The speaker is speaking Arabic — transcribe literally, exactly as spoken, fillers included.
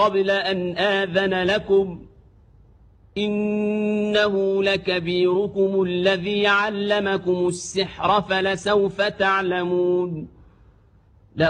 قبل أن آذن لكم إنه لكبيركم الذي علمكم السحر فلسوف تعلمون